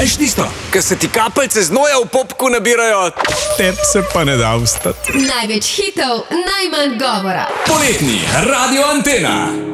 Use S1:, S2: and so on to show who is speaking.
S1: Veš tisto,
S2: Ker se ti kapljice znoja v popku nabirajo.
S1: tep se pa ne da vstati.
S3: Največ hitov, najmanj govora.
S1: Poletni Radio Antena.